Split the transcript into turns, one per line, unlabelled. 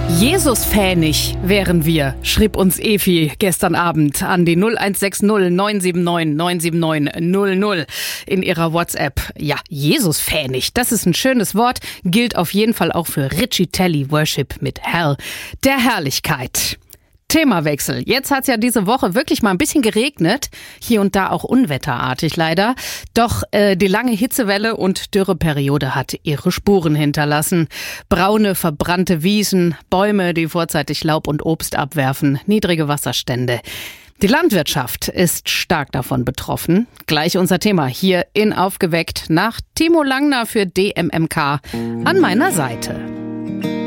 Jesus-fähig wären wir, schrieb uns Efi gestern Abend an die 0160 979 979 00 in ihrer WhatsApp. Ja, Jesus-fähig, das ist ein schönes Wort, gilt auf jeden Fall auch für Richie Telley Worship mit Hell, der Herrlichkeit. Themawechsel. Jetzt hat es ja diese Woche wirklich mal ein bisschen geregnet, hier und da auch unwetterartig leider. Doch die lange Hitzewelle und Dürreperiode hat ihre Spuren hinterlassen. Braune, verbrannte Wiesen, Bäume, die vorzeitig Laub und Obst abwerfen, niedrige Wasserstände. Die Landwirtschaft ist stark davon betroffen. Gleich unser Thema hier in Aufgeweckt nach Timo Langner für DMMK an meiner Seite.